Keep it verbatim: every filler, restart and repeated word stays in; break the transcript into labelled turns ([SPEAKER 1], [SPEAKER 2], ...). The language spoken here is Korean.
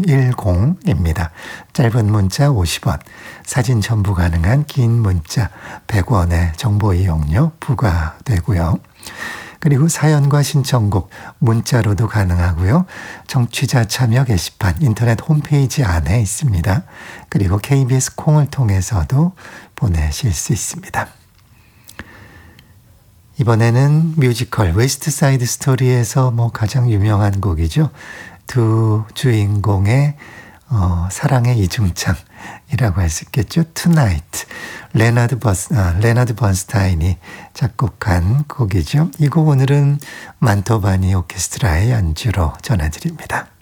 [SPEAKER 1] 팔팔삼일공입니다. 짧은 문자 오십 원, 사진 첨부 가능한 긴 문자 백 원의 정보 이용료 부과되고요. 그리고 사연과 신청곡 문자로도 가능하고요. 정취자 참여 게시판 인터넷 홈페이지 안에 있습니다. 그리고 케이비에스 콩을 통해서도 보내실 수 있습니다. 이번에는 뮤지컬 웨스트 사이드 스토리에서 뭐 가장 유명한 곡이죠. 두 주인공의 어, 사랑의 이중창이라고 할 수 있겠죠. Tonight. 레나드 버스, 아, 레나드 번스타인이 작곡한 곡이죠. 이 곡 오늘은 만토바니 오케스트라의 연주로 전해드립니다.